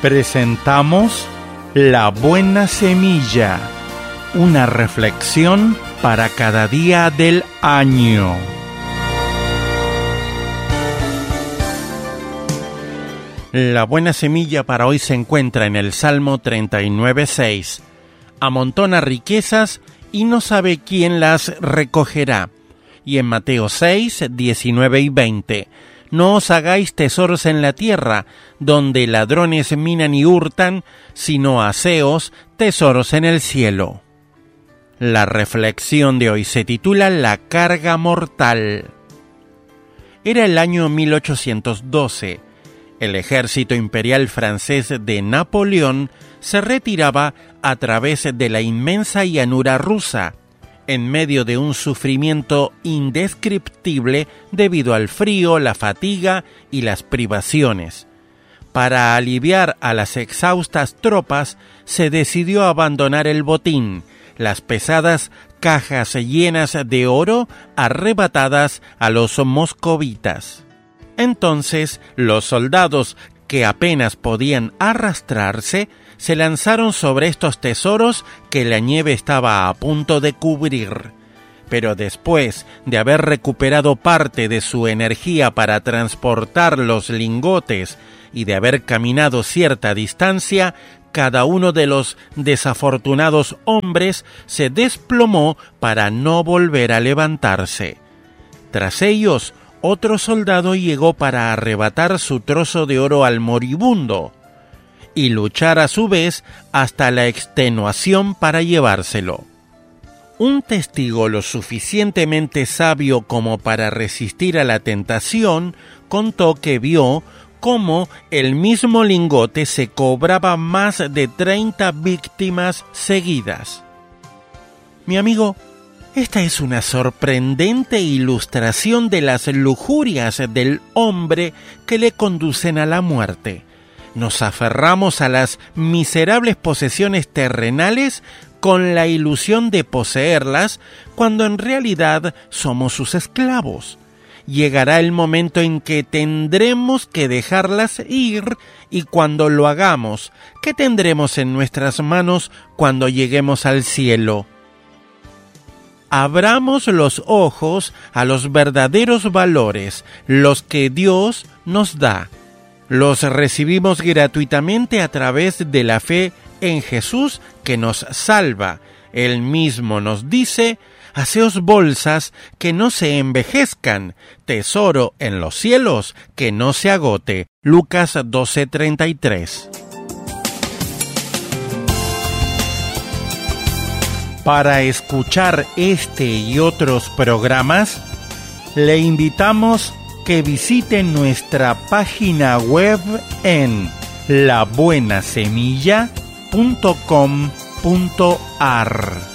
Presentamos La Buena Semilla, una reflexión para cada día del año. La buena semilla para hoy se encuentra en el Salmo 39:6. Amontona riquezas y no sabe quién las recogerá. Y en Mateo 6:19 y 20. No os hagáis tesoros en la tierra, donde ladrones minan y hurtan, sino haceos tesoros en el cielo. La reflexión de hoy se titula La carga mortal. Era el año 1812. El ejército imperial francés de Napoleón se retiraba a través de la inmensa llanura rusa, en medio de un sufrimiento indescriptible debido al frío, la fatiga y las privaciones. Para aliviar a las exhaustas tropas, se decidió abandonar el botín, las pesadas cajas llenas de oro arrebatadas a los moscovitas. Entonces, los soldados, que apenas podían arrastrarse, se lanzaron sobre estos tesoros que la nieve estaba a punto de cubrir. Pero después de haber recuperado parte de su energía para transportar los lingotes y de haber caminado cierta distancia, cada uno de los desafortunados hombres se desplomó para no volver a levantarse. Tras ellos, otro soldado llegó para arrebatar su trozo de oro al moribundo y luchar a su vez hasta la extenuación para llevárselo. Un testigo lo suficientemente sabio como para resistir a la tentación contó que vio cómo el mismo lingote se cobraba más de 30 víctimas seguidas. Mi amigo, esta es una sorprendente ilustración de las lujurias del hombre que le conducen a la muerte. Nos aferramos a las miserables posesiones terrenales con la ilusión de poseerlas, cuando en realidad somos sus esclavos. Llegará el momento en que tendremos que dejarlas ir, y cuando lo hagamos, ¿qué tendremos en nuestras manos cuando lleguemos al cielo? Abramos los ojos a los verdaderos valores, los que Dios nos da. Los recibimos gratuitamente a través de la fe en Jesús, que nos salva. Él mismo nos dice: haceos bolsas que no se envejezcan, tesoro en los cielos que no se agote. Lucas 12:33. Para escuchar este y otros programas, le invitamos que visite nuestra página web en labuenasemilla.com.ar.